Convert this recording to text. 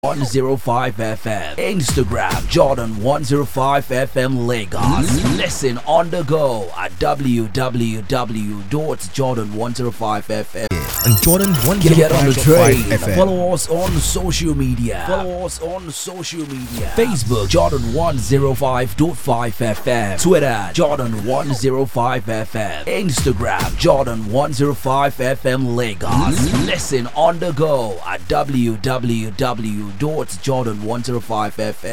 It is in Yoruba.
105 FM. Instagram Jordan 105 FM Lagos. Listen on the go at www.jordan105fm. And Jordan 105 Get on the train. FM. Follow us on social media. Facebook Jordan 105.5 FM. Twitter Jordan 105 FM. Instagram Jordan 105 FM Lagos. Listen on the go at www.jordan105fm.